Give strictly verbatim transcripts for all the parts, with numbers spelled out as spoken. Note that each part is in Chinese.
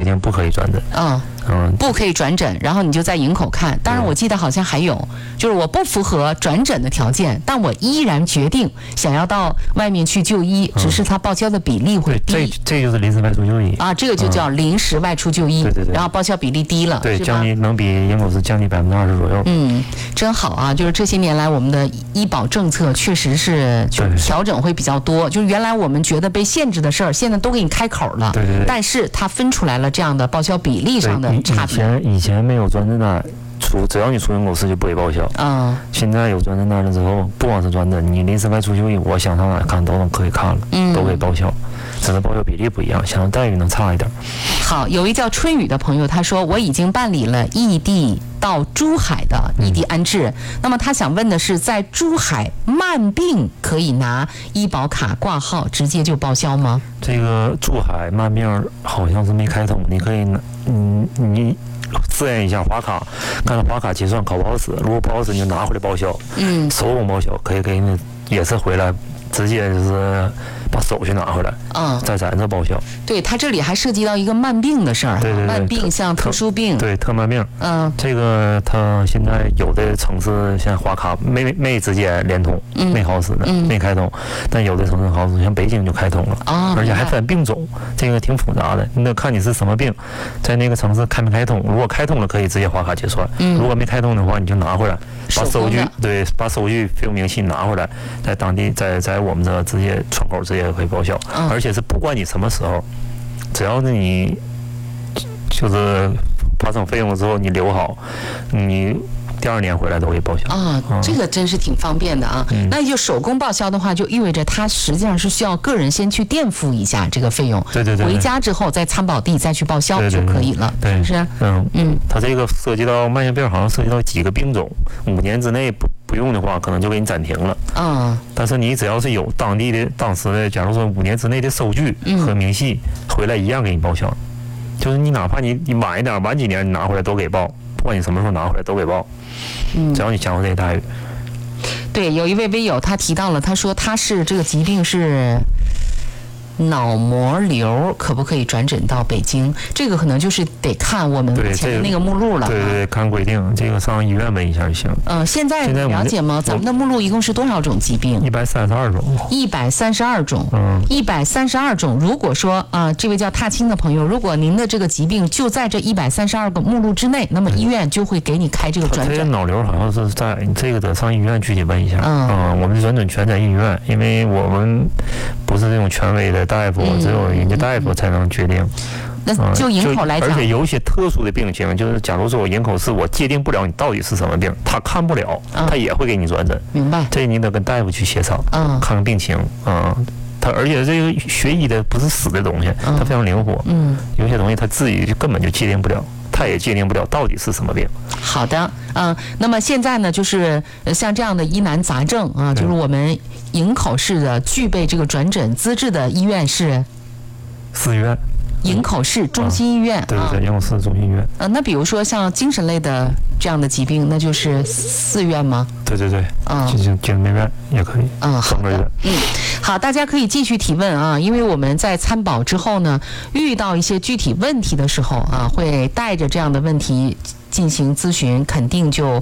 定不可以转诊。 嗯嗯，不可以转诊，然后你就在营口看。当然，我记得好像还有，就是我不符合转诊的条件，但我依然决定想要到外面去就医，只是它报销的比例会低。 对，这这就是临时外出就医啊，这个就叫临时外出就医。 对对对。 然后报销比例低了， 对，降低能比营口市降低百分之二十左右。 嗯，真好啊！就是这些年来，我们的医保政策确实是就调整会比较多。就是原来我们觉得被限制的事儿，现在都给你开口了。 对对对。 但是它分出来了这样的报销比例上的差别。 以前以前没有转诊单，出只要你出营口市就不会报销。 嗯。现在有转诊单了之后，不光是转诊，你临时外出就医，我想上哪看都能可以看了，嗯、都可以报销。只是报销比例不一样，想待遇能差一点。 好，有一叫春雨的朋友，他说我已经办理了异地到珠海的异地安置。嗯、那么他想问的是，在珠海慢病可以拿医保卡挂号直接就报销吗？ 这个珠海慢病好像是没开通，你可以拿，嗯，你试验一下华卡，看到华卡结算考不好使，如果不好使你就拿回来报销。嗯，手工报销可以给你，也是回来直接就是把手续拿回来，嗯，在咱这报销。 对，他这里还涉及到一个慢病的事儿， 对对对， 慢病像特殊病， 对特慢病，嗯，这个他现在有的城市像华卡没没直接连通，嗯、没好使的，嗯、没开通，但有的城市好使，像北京就开通了，啊、哦，而且还分病种，这个挺复杂的，那看你是什么病，在那个城市开没开通，如果开通了可以直接华卡结算，嗯，如果没开通的话，你就拿回来，把收据，对，把收据费用明细拿回来，在当地在在我们这直接窗口直接可以报销，嗯、而且是不管你什么时候。只要是你就是发生费用之后你留好，你第二年回来都可以报销啊、嗯，这个真是挺方便的啊。嗯、那就手工报销的话，就意味着它实际上是需要个人先去垫付一下这个费用， 对对对， 回家之后在参保地再去报销就可以了， 对对对， 是不是？ 嗯嗯，它这个涉及到慢性病，好像涉及到几个病种，五年之内不不用的话，可能就给你暂停了。嗯，但是你只要是有当地的当时的，假如说五年之内的收据和明细、嗯、回来，一样给你报销。就是你哪怕你你晚一点，晚几年你拿回来都给报，不管你什么时候拿回来都给报。嗯，只要你享受这个待遇。 对，有一位微友他提到了，他说他是这个疾病是脑膜瘤，可不可以转诊到北京？这个可能就是得看我们前面那个目录了。 对 对, 对, 对，看规定，这个上医院问一下就行。 嗯、呃，现在了解吗？咱们的目录一共是多少种疾病？ 一百三十二种。 一百三十二种。嗯。一百三十二种。如果说啊、呃，这位叫踏青的朋友，如果您的这个疾病就在这一百三十二个目录之内，那么医院就会给你开这个转诊。 这个脑瘤好像是在这个得上医院具体问一下。嗯。嗯，我们的转诊全在医院，因为我们不是这种权威的大夫，嗯、只有人家大夫才能决定。 那就营口来讲、嗯， 而且有一些特殊的病情，就是假如说我营口市我界定不了你到底是什么病，他看不了，嗯、他也会给你转诊。 明白？ 这你得跟大夫去协商，嗯，看看病情，嗯，他而且这个学医的不是死的东西，它非常灵活，嗯，有些东西他自己根本就界定不了。他也界定不了到底是什么病。 好的，嗯，那么现在呢，就是像这样的疑难杂症啊，就是我们营口市的具备这个转诊资质的医院是四医院。 营口市中心医院， 啊、对对，营口市中心医院。 呃，那比如说像精神类的这样的疾病，那就是四院吗？ 对对对，嗯，精神精神病院也可以。 嗯，好的，嗯，好，大家可以继续提问啊，因为我们在参保之后呢，遇到一些具体问题的时候啊，会带着这样的问题进行咨询，肯定就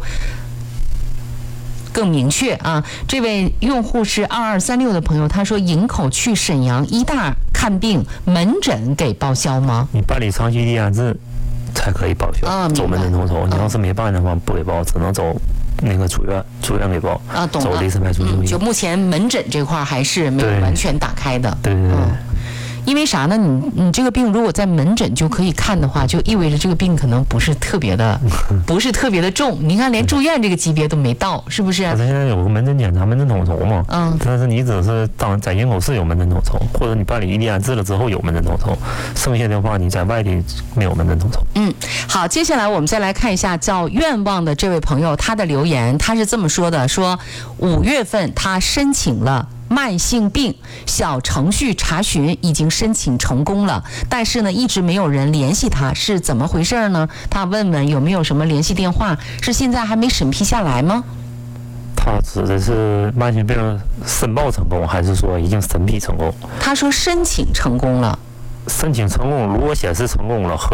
更明确啊。这位用户是二二三六的朋友，他说营口去沈阳医大看病门诊给报销吗？ 你办理长期异地安置才可以报销，啊、走门诊统筹。你要是没办的话，不给报，只能走那个住院，住院给报。啊， 懂了。 走临时外出就医、 嗯。就目前门诊这块还是没有完全打开的。 对对对。嗯， 因为啥呢？你你这个病如果在门诊就可以看的话，就意味着这个病可能不是特别的，不是特别的重。你看，连住院这个级别都没到，是不是？ 他现在有个门诊检查、门诊统筹嘛。嗯。但是你只是当在营口市有门诊统筹，或者你办理异地安置了之后有门诊统筹，剩下的话你在外地没有门诊统筹。 嗯，好，接下来我们再来看一下叫愿望的这位朋友他的留言，他是这么说的：说五月份他申请了慢性病小程序查询已经申请成功了，但是呢一直没有人联系他，是怎么回事呢？他问问有没有什么联系电话，是现在还没审批下来吗？ 他指的是慢性病申报成功，还是说已经审批成功？ 他说申请成功了。 申请成功，如果显示成功了，